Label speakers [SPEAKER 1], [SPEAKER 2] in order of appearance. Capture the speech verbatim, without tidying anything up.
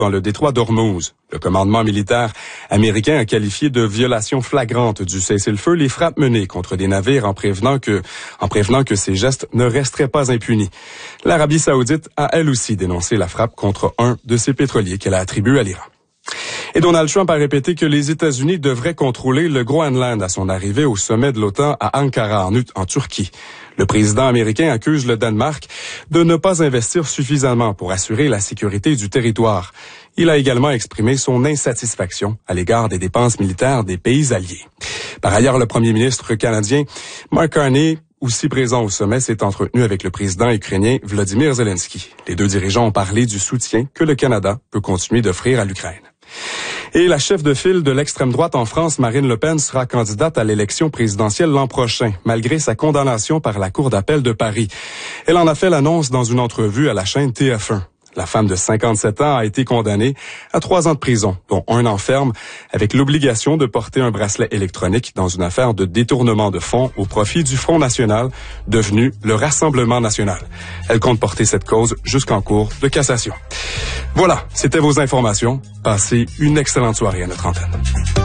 [SPEAKER 1] dans le détroit d'Ormuz. Le commandement militaire américain a qualifié de violation flagrante du cessez-le-feu les frappes menées contre des navires en prévenant que, en prévenant que ces gestes ne resteraient pas impunis. L'Arabie saoudite a elle aussi dénoncé la frappe contre un de ses pétroliers qu'elle a attribué à l'Iran. Et Donald Trump a répété que les États-Unis devraient contrôler le Groenland à son arrivée au sommet de l'OTAN à Ankara, en, en Turquie. Le président américain accuse le Danemark de ne pas investir suffisamment pour assurer la sécurité du territoire. Il a également exprimé son insatisfaction à l'égard des dépenses militaires des pays alliés. Par ailleurs, le premier ministre canadien Mark Carney, aussi présent au sommet, s'est entretenu avec le président ukrainien Volodymyr Zelensky. Les deux dirigeants ont parlé du soutien que le Canada peut continuer d'offrir à l'Ukraine. Et la chef de file de l'extrême droite en France, Marine Le Pen, sera candidate à l'élection présidentielle l'an prochain, malgré sa condamnation par la Cour d'appel de Paris. Elle en a fait l'annonce dans une entrevue à la chaîne T F un. La femme de cinquante-sept ans a été condamnée à trois ans de prison, dont un an ferme, avec l'obligation de porter un bracelet électronique dans une affaire de détournement de fonds au profit du Front national, devenu le Rassemblement national. Elle compte porter cette cause jusqu'en cour de cassation. Voilà, c'était vos informations. Passez une excellente soirée à notre antenne.